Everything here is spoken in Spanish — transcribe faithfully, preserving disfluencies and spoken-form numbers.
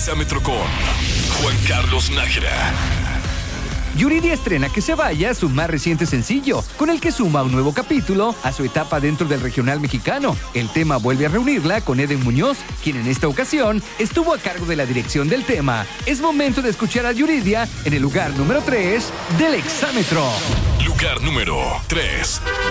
Exámetro con Juan Carlos Nájera. Yuridia estrena Que se vaya, su más reciente sencillo, con el que suma un nuevo capítulo a su etapa dentro del regional mexicano. El tema vuelve a reunirla con Eden Muñoz, quien en esta ocasión estuvo a cargo de la dirección del tema. Es momento de escuchar a Yuridia en el lugar número tres del Exámetro. Lugar número tres.